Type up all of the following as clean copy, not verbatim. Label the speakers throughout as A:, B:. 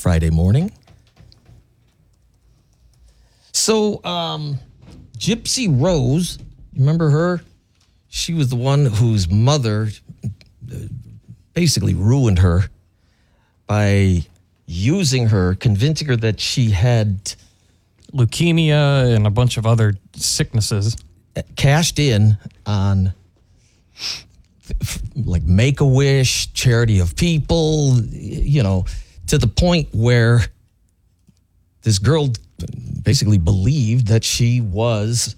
A: Friday morning. So, Gypsy Rose, remember her? She was the one whose mother basically ruined her by using her, convincing her that she had
B: leukemia and a bunch of other sicknesses.
A: Cashed in on like Make-A-Wish, Charity of People, to the point where this girl basically believed that she was,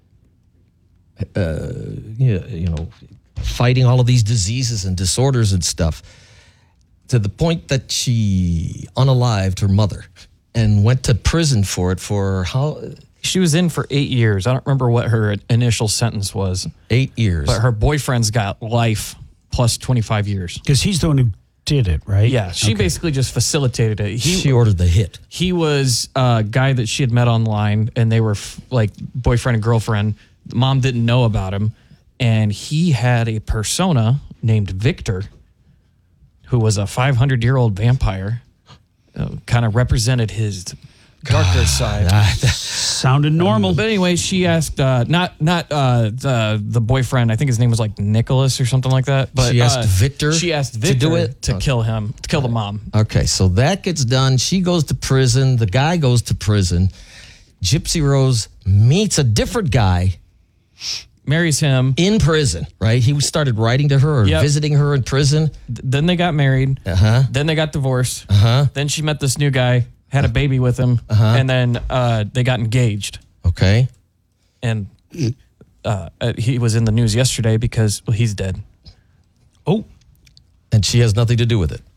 A: fighting all of these diseases and disorders and stuff, to the point that she unalived her mother and went to prison for it for how?
B: She was in for 8 years. I don't remember what her initial sentence was.
A: 8 years.
B: But her boyfriend's got life plus 25 years.
C: Because he's the one who did it, right?
B: Yeah, she basically just facilitated it.
A: She ordered the hit.
B: He was a guy that she had met online, and they were like boyfriend and girlfriend. Mom didn't know about him, and he had a persona named Victor, who was a 500-year-old vampire, kind of represented his darker side.
C: Sounded normal.
B: But anyway, she asked not the boyfriend. I think his name was like Nicholas or something like that. But
A: she asked Victor.
B: She asked Victor
A: to do it
B: to kill him, to kill the mom.
A: Okay, so that gets done. She goes to prison. The guy goes to prison. Gypsy Rose meets a different guy.
B: Marries him
A: in prison, right? He started writing to her or visiting her in prison.
B: Then they got married. Then they got divorced. Then she met this new guy, had a baby with him, and then they got engaged.
A: Okay.
B: And he was in the news yesterday because he's dead.
A: Oh. And she has nothing to do with it.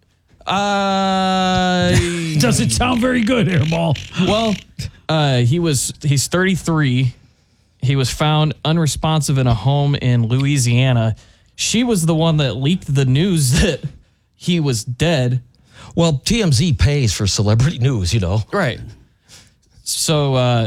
C: Doesn't sound very good, Hairball.
B: Well, he's 33. He was found unresponsive in a home in Louisiana. She was the one that leaked the news that he was dead.
A: Well, TMZ pays for celebrity news,
B: Right. So